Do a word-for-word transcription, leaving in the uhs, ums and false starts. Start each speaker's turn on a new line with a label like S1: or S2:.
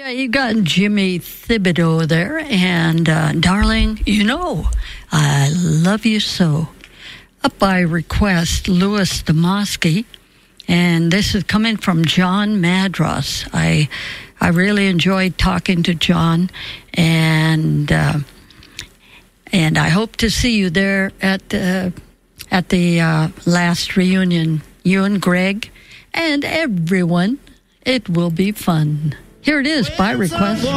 S1: You got Jimmy Thibodeau there, and uh, darling, you know, I love you so. Up by request, Louis Demoski, and this is coming from John Madras. I I really enjoyed talking to John, and uh, and I hope to see you there at the at the uh, last reunion. You and Greg and everyone. It will be fun. Here it is by request.